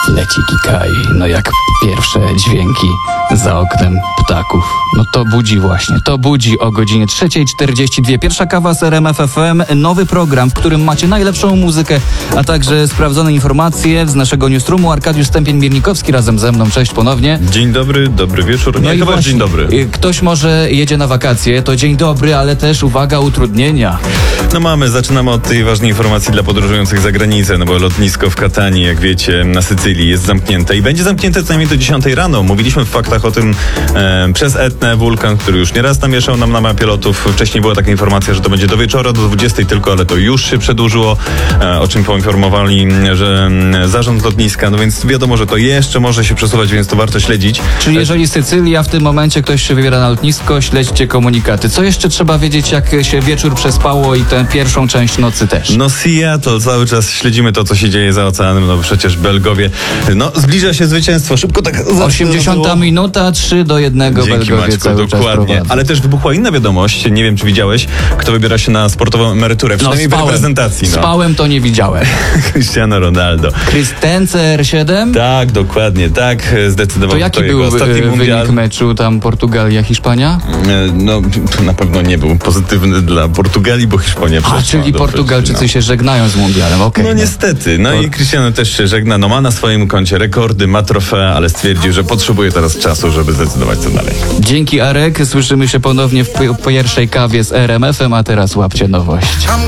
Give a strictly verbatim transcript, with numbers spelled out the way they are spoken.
Leci Kikai, no jak pierwsze dźwięki za oknem ptaków. No to budzi właśnie, to budzi o godzinie trzeciej czterdzieści dwie. Pierwsza kawa z R M F F M, nowy program, w którym macie najlepszą muzykę, a także sprawdzone informacje z naszego newsroomu. Arkadiusz Stępień-Miernikowski razem ze mną, cześć ponownie. Dzień dobry, dobry wieczór. Nie, No i to właśnie dzień dobry. Ktoś może jedzie na wakacje, to dzień dobry, ale też uwaga, utrudnienia. No mamy, zaczynamy od tej ważnej informacji dla podróżujących za granicę, no bo lotnisko w Katanii, jak wiecie, na Sycylii jest zamknięte i będzie zamknięte co najmniej do dziesiątej rano. Mówiliśmy w faktach o tym e, przez Etnę, wulkan, który już nieraz namieszał nam na mapie lotów. Wcześniej była taka informacja, że to będzie do wieczora, do dwudziestej tylko, ale to już się przedłużyło, e, o czym poinformowali, że e, zarząd lotniska, no więc wiadomo, że to jeszcze może się przesuwać, więc to warto śledzić. Czyli jeżeli Sycylia, w tym momencie ktoś się wybiera na lotnisko, śledźcie komunikaty. Co jeszcze trzeba wiedzieć, jak się wieczór przespało i tę pierwszą część nocy też? No Seattle, cały czas śledzimy to, co się dzieje za oceanem, no przecież Belgowie. No zbliża się zwycięstwo, szybko tak... osiemdziesiąta minuta, trzy do jednego. Dzięki, Belgowie Maćku, cały dokładnie. czas Ale też wybuchła inna wiadomość, nie wiem czy widziałeś, kto wybiera się na sportową emeryturę, przynajmniej no, w reprezentacji. No. Spałem, to nie widziałem. Cristiano Ronaldo. Christensen R siedem? Tak, dokładnie, tak, zdecydował. To jaki był ostatni wynik mundial. meczu tam Portugalia, Hiszpania? No, na pewno nie był pozytywny dla Portugalii, bo Hiszpania A, przeszła czyli do Portugalczycy ćwierćfinału. się żegnają z mundialem, okej. No niestety, no Por- i Cristiano też się żegna, no ma na swoim koncie rekordy, ma trofea, ale stwierdził, że potrzebuje teraz czasu, żeby zdecydować co dalej. Dzięki Arek, słyszymy się ponownie w p- pierwszej kawie z R M F em, a teraz łapcie nowość.